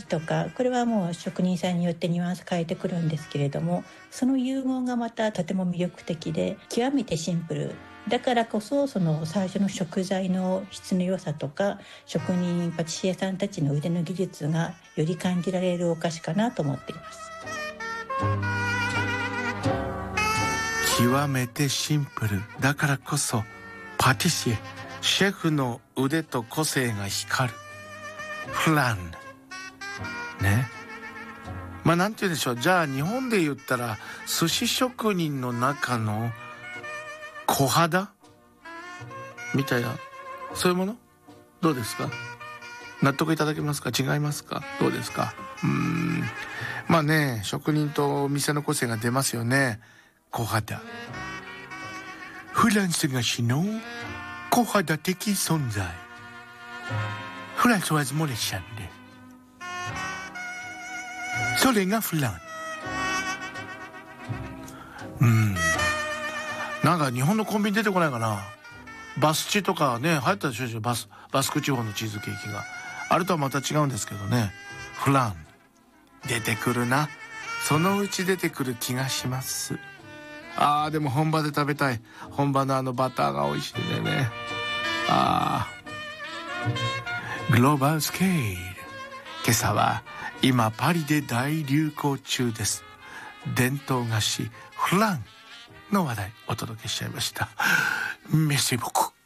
とか、これはもう職人さんによってニュアンス変えてくるんですけれども、その融合がまたとても魅力的で、極めてシンプルだからこそ、その最初の食材の質の良さとか、職人パティシエさんたちの腕の技術がより感じられるお菓子かなと思っています。 極めてシンプルだからこそ、パティシエシェフの腕と個性が光るフランね。まあなんて言うんでしょう、じゃあ日本で言ったら寿司職人の中の小肌みたいな、そういうものどうですか？納得いただけますか？違いますか？どうですか？まあね、職人と店の個性が出ますよね。小肌、フランス菓子の小肌的存在、フランソワーズ・モレシャンです。それがフラン。なんか日本のコンビニ出てこないかな。バスチとかね、流行ったでしょ。バスク地方のチーズケーキがあれとはまた違うんですけどね。フラン出てくるな。そのうち出てくる気がします。でも本場で食べたい。本場のバターが美味しいんだよね。グローバルスケール。今朝は今パリで大流行中です。伝統菓子フランの話題お届けしちゃいました。メッセージ僕